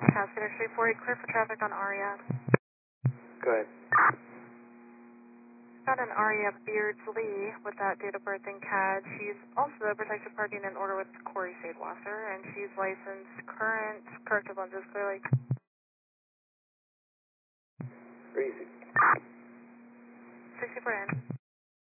Cascade Street 48, clear for traffic on Aria. Good. Got an Aria Beardsley with that date of birth and CAD. She's also protected parking in order with Corey Sadewasser, and she's licensed current, corrective lenses, Clear Lake. Easy. 64 in.